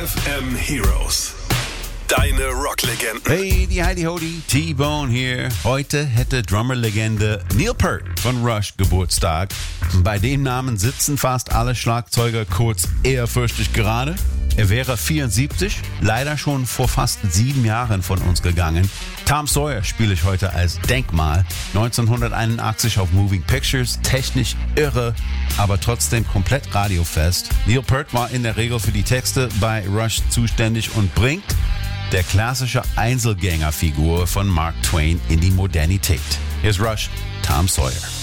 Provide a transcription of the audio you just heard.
FM Heroes. Deine Rocklegenden. Hey, die Heidi Hodi, T-Bone hier. Heute hätte Drummerlegende Neil Peart von Rush Geburtstag. Bei dem Namen sitzen fast alle Schlagzeuger kurz ehrfürchtig gerade. Er wäre 74, leider schon vor fast 7 Jahren von uns gegangen. Tom Sawyer spiele ich heute als Denkmal. 1981 auf Moving Pictures, technisch irre, aber trotzdem komplett radiofest. Neil Peart war in der Regel für die Texte bei Rush zuständig und bringt der klassische Einzelgängerfigur von Mark Twain in die Modernität. Hier ist Rush, Tom Sawyer.